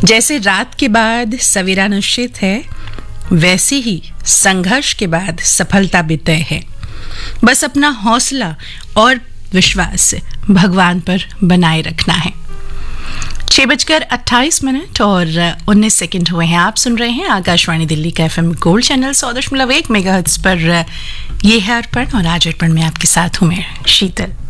जैसे रात के बाद सवेरा निश्चित है, वैसे ही संघर्ष के बाद सफलता भी तय है। बस अपना हौसला और विश्वास भगवान पर बनाए रखना है। 6:28 और 19 सेकंड हुए हैं। आप सुन रहे हैं आकाशवाणी दिल्ली का FM गोल्ड चैनल 100.1 मेगाहर्ट्ज पर। ये है अर्पण और आज अर्पण में आपके साथ हूं मैं शीतल।